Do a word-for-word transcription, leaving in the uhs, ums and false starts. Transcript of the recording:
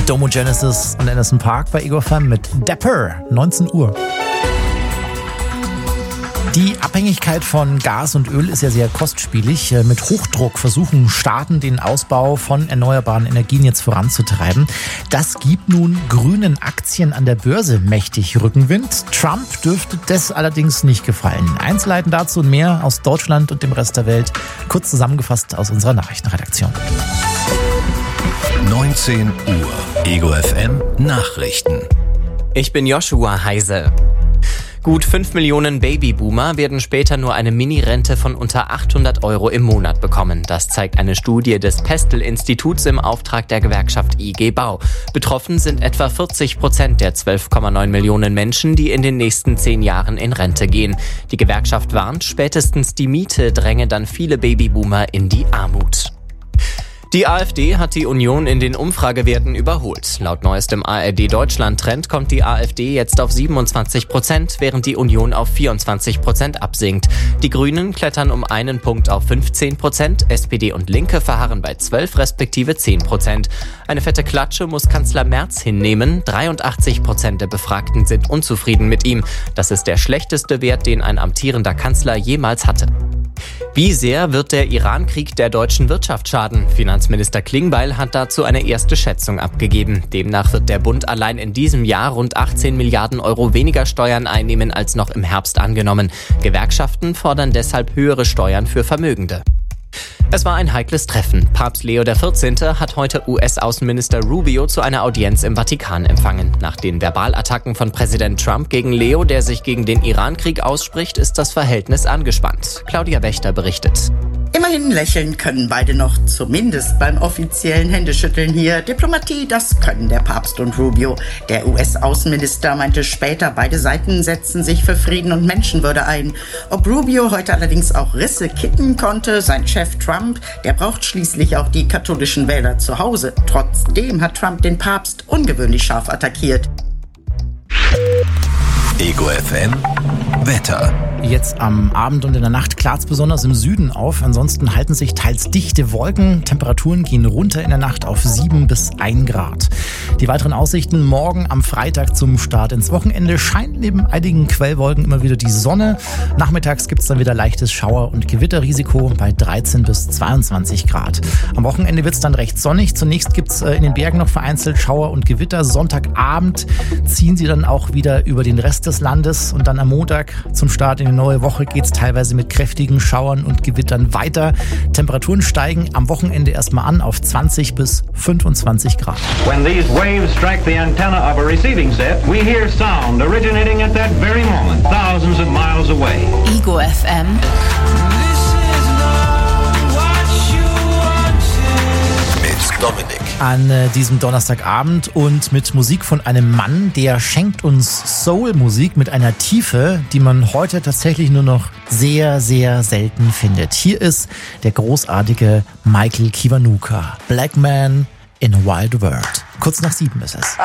Domo Genesis und Anderson .Paak bei Ego F M mit Dapper, neunzehn Uhr. Die Abhängigkeit von Gas und Öl ist ja sehr kostspielig. Mit Hochdruck versuchen Staaten, den Ausbau von erneuerbaren Energien jetzt voranzutreiben. Das gibt nun grünen Aktien an der Börse mächtig Rückenwind. Trump dürfte das allerdings nicht gefallen. Einzelheiten dazu und mehr aus Deutschland und dem Rest der Welt. Kurz zusammengefasst aus unserer Nachrichtenredaktion. neunzehn Uhr. Ego F M Nachrichten. Ich bin Joshua Heise. Gut fünf Millionen Babyboomer werden später nur eine Mini-Rente von unter achthundert Euro im Monat bekommen. Das zeigt eine Studie des Pestel-Instituts im Auftrag der Gewerkschaft I G Bau. Betroffen sind etwa vierzig Prozent der zwölf Komma neun Millionen Menschen, die in den nächsten zehn Jahren in Rente gehen. Die Gewerkschaft warnt, spätestens die Miete dränge dann viele Babyboomer in die Armut. Die AfD hat die Union in den Umfragewerten überholt. Laut neuestem A R D-Deutschland-Trend kommt die AfD jetzt auf siebenundzwanzig Prozent, während die Union auf vierundzwanzig Prozent absinkt. Die Grünen klettern um einen Punkt auf fünfzehn Prozent, S P D und Linke verharren bei zwölf respektive zehn Prozent. Eine fette Klatsche muss Kanzler Merz hinnehmen. dreiundachtzig Prozent der Befragten sind unzufrieden mit ihm. Das ist der schlechteste Wert, den ein amtierender Kanzler jemals hatte. Wie sehr wird der Iran-Krieg der deutschen Wirtschaft schaden? Finanzminister Klingbeil hat dazu eine erste Schätzung abgegeben. Demnach wird der Bund allein in diesem Jahr rund achtzehn Milliarden Euro weniger Steuern einnehmen als noch im Herbst angenommen. Gewerkschaften fordern deshalb höhere Steuern für Vermögende. Es war ein heikles Treffen. Papst Leo der vierzehnte hat heute U S-Außenminister Rubio zu einer Audienz im Vatikan empfangen. Nach den Verbalattacken von Präsident Trump gegen Leo, der sich gegen den Iran-Krieg ausspricht, ist das Verhältnis angespannt. Claudia Wächter berichtet. Immerhin lächeln können beide noch, zumindest beim offiziellen Händeschütteln hier. Diplomatie, das können der Papst und Rubio. Der U S-Außenminister meinte später, beide Seiten setzen sich für Frieden und Menschenwürde ein. Ob Rubio heute allerdings auch Risse kitten konnte, sein Chef Trump, der braucht schließlich auch die katholischen Wähler zu Hause. Trotzdem hat Trump den Papst ungewöhnlich scharf attackiert. Ego F M Wetter. Jetzt am Abend und in der Nacht klart's besonders im Süden auf. Ansonsten halten sich teils dichte Wolken. Temperaturen gehen runter in der Nacht auf sieben bis ein Grad. Die weiteren Aussichten: morgen am Freitag zum Start ins Wochenende scheint neben einigen Quellwolken immer wieder die Sonne. Nachmittags gibt's dann wieder leichtes Schauer- und Gewitterrisiko bei dreizehn bis zweiundzwanzig Grad. Am Wochenende wird's dann recht sonnig. Zunächst gibt's in den Bergen noch vereinzelt Schauer und Gewitter. Sonntagabend ziehen sie dann auch wieder über den Rest des Landes und dann am Montag zum Start in die neue Woche geht's teilweise mit kräftigen Schauern und Gewittern weiter. Temperaturen steigen am Wochenende erstmal an auf zwanzig bis fünfundzwanzig Grad. When these waves strike the antenna of a receiving set, we hear sound originating at that very moment, thousands of miles away. Ego F M. Mit Dominik. An äh, diesem Donnerstagabend und mit Musik von einem Mann, der schenkt uns Soul-Musik mit einer Tiefe, die man heute tatsächlich nur noch sehr, sehr selten findet. Hier ist der großartige Michael Kiwanuka, Black Man in a Wild World. Kurz nach sieben ist es.